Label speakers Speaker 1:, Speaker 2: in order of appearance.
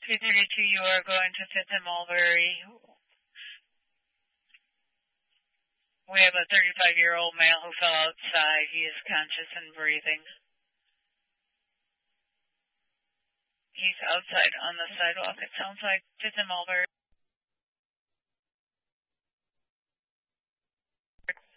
Speaker 1: 232, you are going to Fifth and Mulberry. We have a 35-year-old male who fell outside. He is conscious and breathing. He's outside on the sidewalk. It sounds like Fifth and Mulberry.